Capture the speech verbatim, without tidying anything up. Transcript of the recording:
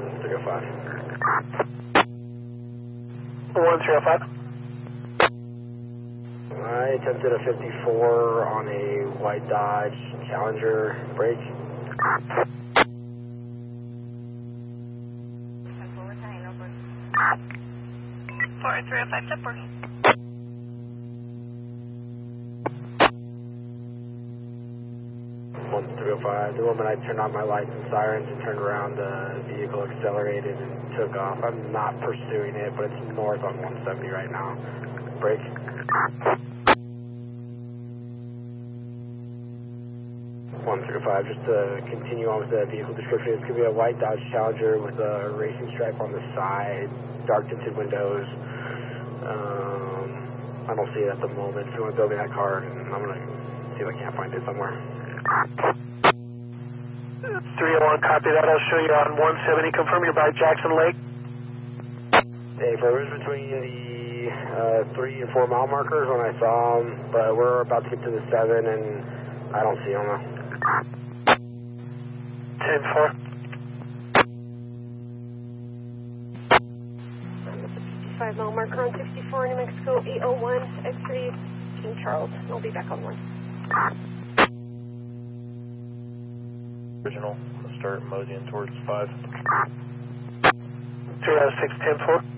one three oh five. one three oh five. I attempted a fifty-four on a white Dodge Challenger break. four three oh five, step four. one three oh five. The moment I turned on my lights and sirens and turned around, the vehicle accelerated and took off. I'm not pursuing it, but it's north on one seventy right now. Break. one three oh five, just to continue on with the vehicle description, it's going to be a white Dodge Challenger with a racing stripe on the side, dark tinted windows. Um, I don't see it at the moment. If you want to build me that car, I'm going to see if I can't find it somewhere. three oh one, copy that. I'll show you on one seventy. Confirm you're by Jackson Lake. Hey, for it was between the uh, three and four mile markers when I saw them, but we're about to get to the seven and I don't see them now. ten four. fifty-five mile marker on sixty-four, New Mexico, eight oh one, X three, King Charles. I'll be back on one. Original, start moseying towards five. three oh six, ten four.